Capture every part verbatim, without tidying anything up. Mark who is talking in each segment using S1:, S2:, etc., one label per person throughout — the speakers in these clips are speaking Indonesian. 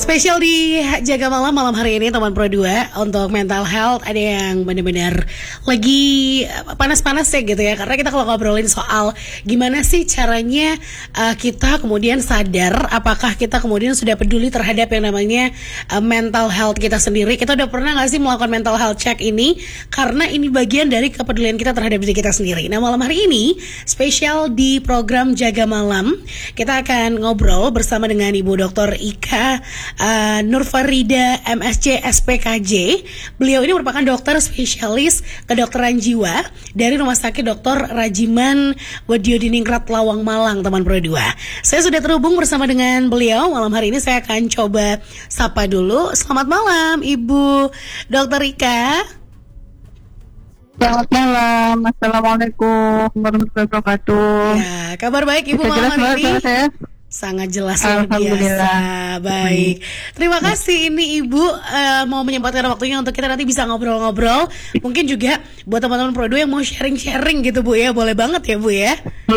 S1: Spesial di Jaga Malam malam hari ini teman Pro dua untuk mental health, ada yang benar-benar lagi panas-panas ya gitu ya. Karena kita kalau ngobrolin soal gimana sih caranya uh, kita kemudian sadar apakah kita kemudian sudah peduli terhadap yang namanya uh, mental health kita sendiri. Kita udah pernah gak sih melakukan mental health check ini? Karena ini bagian dari kepedulian kita terhadap diri kita sendiri. Nah, malam hari ini spesial di program Jaga Malam, kita akan ngobrol bersama dengan Ibu Doktor Ika Uh, Nurfarida M Sc S P K J. Beliau ini merupakan dokter spesialis kedokteran jiwa dari Rumah Sakit Doktor Rajiman Wadiodiningrat Lawang Malang, teman Pro dua. Saya sudah terhubung bersama dengan beliau. Malam hari ini saya akan coba sapa dulu. Selamat malam Ibu Dokter Ika.
S2: Selamat malam, Assalamualaikum warahmatullahi wabarakatuh.
S1: Ya, kabar baik Ibu malam hari ini? Saya? Sangat jelas, luar biasa. Baik, terima kasih ini Ibu uh, mau menyempatkan waktunya untuk kita nanti bisa ngobrol-ngobrol. Mungkin juga buat teman-teman Pro dua yang mau sharing-sharing gitu Bu ya, boleh banget ya Bu ya.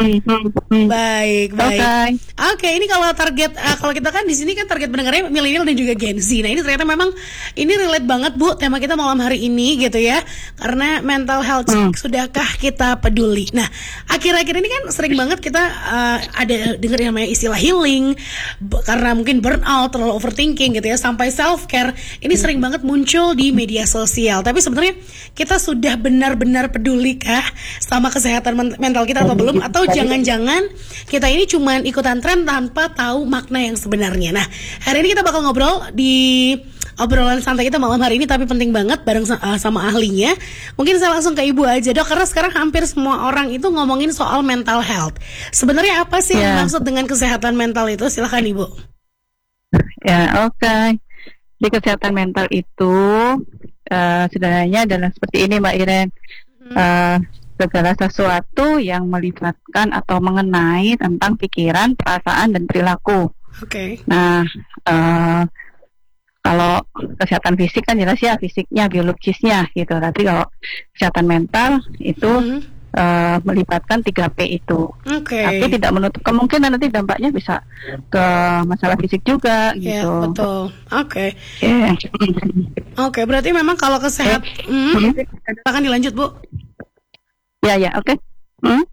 S1: Baik, baik. Oke, okay. okay, ini kalau target uh, kalau kita kan di sini kan target pendengarnya milenial dan juga Gen Z. Nah, ini ternyata memang ini relate banget Bu tema kita malam hari ini gitu ya. Karena mental health hmm. sudahkah kita peduli? Nah, akhir-akhir ini kan sering banget kita uh, ada dengar yang namanya istilah healing b- karena mungkin burnout, terlalu overthinking gitu ya, sampai self care ini sering banget muncul di media sosial. Tapi sebenarnya kita sudah benar-benar pedulikah sama kesehatan men- mental kita atau belum? Atau jangan-jangan kita ini cuman ikutan tren tanpa tahu makna yang sebenarnya? Nah, hari ini kita bakal ngobrol di obrolan santai kita malam hari ini, tapi penting banget bareng uh, sama ahlinya. Mungkin saya langsung ke Ibu aja Dok, karena sekarang hampir semua orang itu ngomongin soal mental health. Sebenarnya apa sih yeah. yang maksud dengan kesehatan mental itu? Silakan Ibu.
S2: Ya, oke. Okay. Di kesehatan mental itu uh, sebenarnya adalah seperti ini Mbak Iren. Hmm. Uh, segala sesuatu yang melibatkan atau mengenai tentang pikiran, perasaan, dan perilaku.
S1: Oke. Okay.
S2: Nah, uh, kalau kesehatan fisik kan jelas ya fisiknya, biologisnya gitu. Tapi kalau kesehatan mental itu mm-hmm. uh, melibatkan tiga P itu.
S1: Okay.
S2: Tapi tidak menutup kemungkinan nanti dampaknya bisa ke masalah fisik juga gitu.
S1: Ya, betul. Oke. Okay.
S2: Yeah.
S1: Oke, okay, berarti memang kalau kesehatan hmm, akan dilanjut Bu.
S2: Ya ya, oke. Okay. Hmm?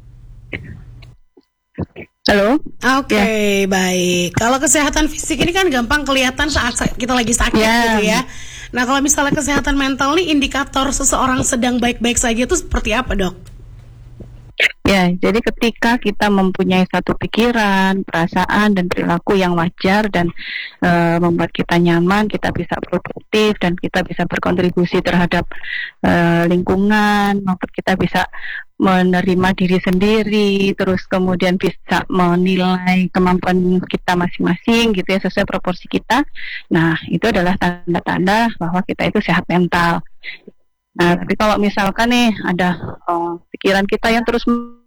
S2: Halo.
S1: Oke, okay, ya. Baik. Kalau kesehatan fisik ini kan gampang kelihatan saat kita lagi sakit ya. gitu ya. Nah, kalau misalnya kesehatan mental nih, indikator seseorang sedang baik-baik saja itu seperti apa, Dok?
S2: Ya, jadi ketika kita mempunyai satu pikiran, perasaan, dan perilaku yang wajar dan e, membuat kita nyaman, kita bisa produktif dan kita bisa berkontribusi terhadap e, lingkungan, maupun kita bisa menerima diri sendiri, terus kemudian bisa menilai kemampuan kita masing-masing gitu ya, sesuai proporsi kita. Nah, itu adalah tanda-tanda bahwa kita itu sehat mental. Nah, tapi kalau misalkan nih ada oh, pikiran kita yang terus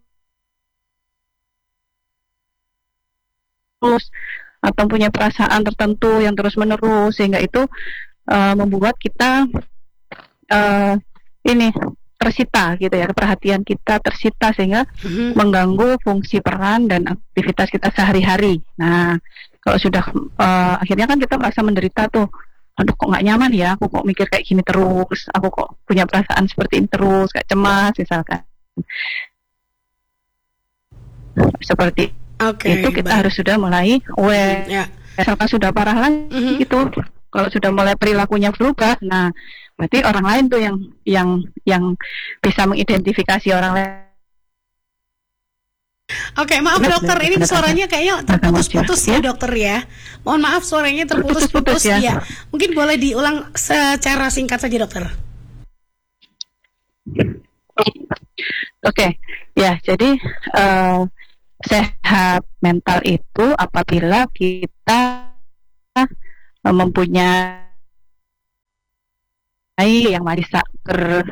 S2: terus atau punya perasaan tertentu yang terus menerus, sehingga itu uh, membuat kita uh, ini tersita gitu ya, perhatian kita tersita sehingga mm-hmm. mengganggu fungsi peran dan aktivitas kita sehari-hari. Nah, kalau sudah uh, akhirnya kan kita merasa menderita tuh. Aduh, kok nggak nyaman ya, aku kok mikir kayak gini terus, aku kok punya perasaan seperti ini terus, kayak cemas misalkan. Seperti okay, itu kita baik. harus sudah mulai aware. Ya. Misalkan sudah parah lagi mm-hmm. gitu, kalau sudah mulai perilakunya berubah, nah berarti orang lain tuh yang yang yang bisa mengidentifikasi orang lain.
S1: Oke, maaf dokter, ini suaranya kayaknya terputus-putus ya dokter ya. Mohon maaf suaranya terputus-putus ya. ya. Mungkin boleh diulang secara singkat saja dokter.
S2: Oke, ya jadi uh, sehat mental itu apabila kita uh, mempunyai yang bisa ber,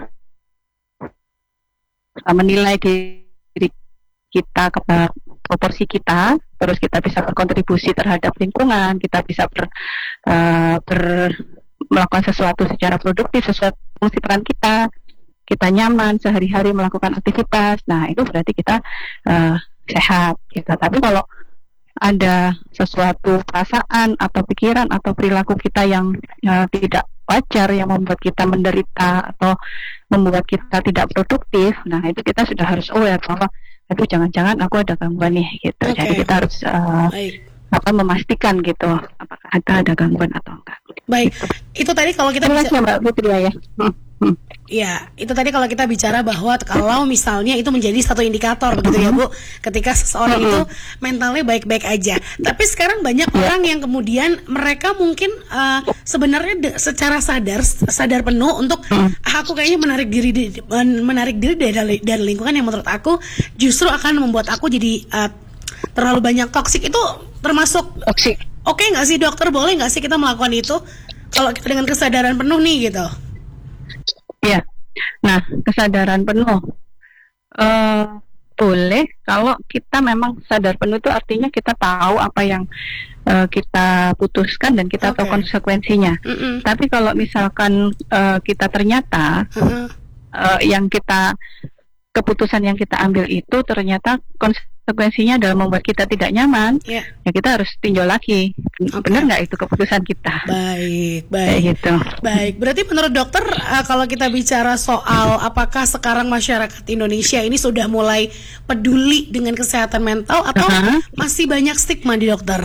S2: uh, menilai diri kita kepada proporsi kita, terus kita bisa berkontribusi terhadap lingkungan, kita bisa ber, uh, ber, melakukan sesuatu secara produktif sesuai fungsi peran kita, kita nyaman sehari-hari melakukan aktivitas. Nah, itu berarti kita uh, sehat gitu. Tapi kalau ada sesuatu perasaan atau pikiran atau perilaku kita yang uh, tidak wajar, yang membuat kita menderita atau membuat kita tidak produktif, nah itu kita sudah harus aware bahwa aduh jangan-jangan aku ada gangguan nih gitu. Okay. Jadi kita harus uh, apa memastikan gitu apakah ada ada gangguan atau enggak.
S1: Baik, itu tadi kalau kita
S2: bisa Mbak Putri ya. Hmm. Hmm.
S1: Ya, itu tadi kalau kita bicara bahwa kalau misalnya itu menjadi satu indikator begitu ya Bu, ketika seseorang itu mentalnya baik-baik aja. Tapi sekarang banyak yeah. orang yang kemudian mereka mungkin uh, sebenarnya de- secara sadar sadar penuh untuk ah, aku kayaknya menarik diri menarik diri dari dari lingkungan yang menurut aku justru akan membuat aku jadi uh, terlalu banyak toksik. Itu termasuk toksik. Oke nggak sih dokter, boleh nggak sih kita melakukan itu kalau kita dengan kesadaran penuh nih gitu?
S2: Ya, nah kesadaran penuh uh, boleh kalau kita memang sadar penuh itu artinya kita tahu apa yang uh, kita putuskan dan kita okay. tahu konsekuensinya. Mm-mm. Tapi kalau misalkan uh, kita ternyata uh-huh. uh, yang kita keputusan yang kita ambil itu ternyata konsekuensinya adalah membuat kita tidak nyaman, yeah. ya kita harus tinjau lagi, okay. benar nggak itu keputusan kita.
S1: Baik, baik,
S2: gitu.
S1: Baik. Berarti menurut dokter, uh, kalau kita bicara soal apakah sekarang masyarakat Indonesia ini sudah mulai peduli dengan kesehatan mental atau uh-huh. masih banyak stigma di dokter?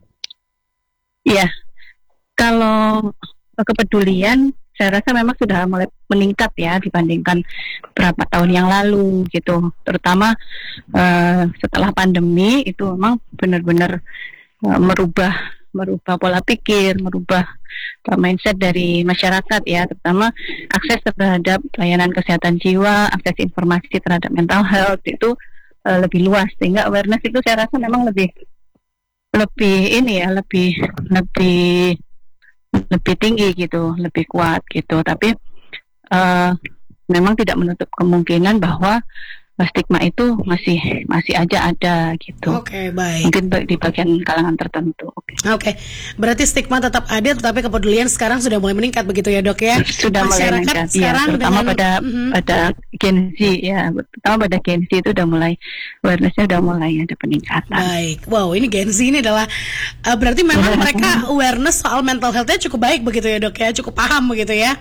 S2: Iya, kalau kepedulian saya rasa memang sudah mulai meningkat ya dibandingkan beberapa tahun yang lalu gitu, terutama uh, setelah pandemi itu memang benar-benar uh, merubah merubah pola pikir, merubah uh, mindset dari masyarakat ya, terutama akses terhadap layanan kesehatan jiwa, akses informasi terhadap mental health itu uh, lebih luas, sehingga awareness itu saya rasa memang lebih lebih ini ya lebih lebih lebih tinggi gitu, lebih kuat gitu. Tapi uh, memang tidak menutup kemungkinan bahwa stigma itu masih masih aja ada gitu.
S1: Oke, okay, baik.
S2: Mungkin di bagian kalangan tertentu. Oke,
S1: okay. okay. Berarti stigma tetap ada, tetapi kepedulian sekarang sudah mulai meningkat begitu ya dok ya?
S2: Sudah
S1: masyarakat
S2: mulai meningkat.
S1: Sekarang
S2: ya, terutama
S1: dengan,
S2: pada uh-huh. pada Gen Z ya, terutama pada Gen Z itu udah mulai awarenessnya udah mulai ada peningkatan.
S1: Baik, wow ini Gen Z ini adalah uh, berarti memang mereka awareness soal mental health-nya cukup baik begitu ya dok ya, cukup paham begitu ya?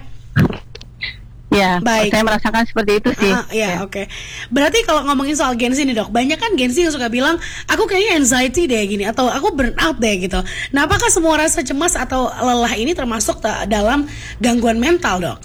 S2: Ya,
S1: baik.
S2: Saya merasakan seperti itu sih.
S1: Uh, ya, ya. Oke. Okay. Berarti kalau ngomongin soal Gen Z nih dok, banyak kan Gen Z yang suka bilang, aku kayaknya anxiety deh gini, atau aku burnout deh gitu. Nah, apakah semua rasa cemas atau lelah ini termasuk ta- dalam gangguan mental dok?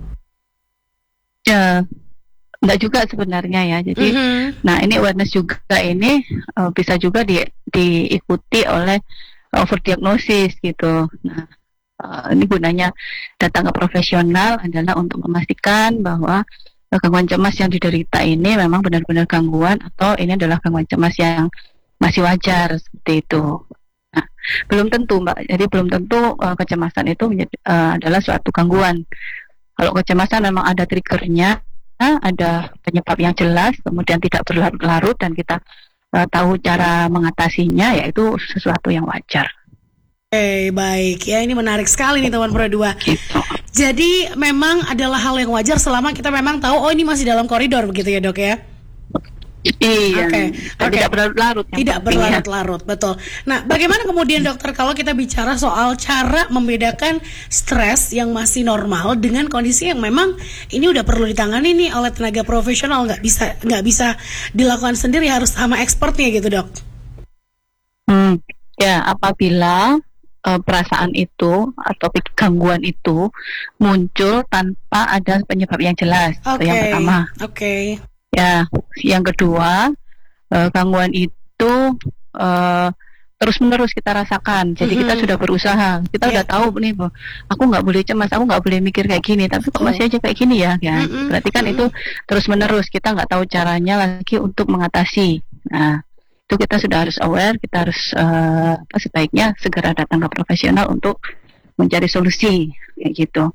S2: Ya, enggak juga sebenarnya ya. Jadi, mm-hmm. nah ini awareness juga ini uh, bisa juga di, diikuti oleh overdiagnosis gitu. Nah. Uh, ini gunanya datang ke profesional adalah untuk memastikan bahwa uh, gangguan cemas yang diderita ini memang benar-benar gangguan atau ini adalah gangguan cemas yang masih wajar seperti itu. Nah, belum tentu Mbak. Jadi belum tentu uh, kecemasan itu menjadi, uh, adalah suatu gangguan. Kalau kecemasan memang ada triggernya, uh, ada penyebab yang jelas, kemudian tidak berlarut-larut dan kita uh, tahu cara mengatasinya, yaitu sesuatu yang wajar.
S1: Oke, okay, baik. Ya, ini menarik sekali nih teman Pro dua.
S2: Gitu.
S1: Jadi memang adalah hal yang wajar selama kita memang tahu oh ini masih dalam koridor begitu ya, Dok ya?
S2: Iya.
S1: Oke.
S2: Okay. Okay. Tidak berlarut-larut.
S1: Tidak berlarut-larut, betul. Nah, bagaimana kemudian dokter kalau kita bicara soal cara membedakan stres yang masih normal dengan kondisi yang memang ini udah perlu ditangani nih oleh tenaga profesional, nggak bisa nggak bisa dilakukan sendiri, harus sama expertnya gitu, Dok?
S2: Hmm. Ya, apabila Uh, perasaan itu atau gangguan itu muncul tanpa ada penyebab yang jelas.
S1: Okay.
S2: Itu yang pertama.
S1: Oke. Okay.
S2: Ya, yang kedua uh, gangguan itu uh, terus-menerus kita rasakan. Jadi mm-hmm. kita sudah berusaha, kita yeah. udah tahu nih, bu, aku nggak boleh cemas, aku nggak boleh mikir kayak gini, tapi kok masih aja kayak gini ya. Ya, mm-hmm. berarti kan mm-hmm. itu terus-menerus kita nggak tahu caranya lagi untuk mengatasi. Nah. Itu kita sudah harus aware, kita harus uh, sebaiknya segera datang ke profesional untuk mencari solusi kayak gitu.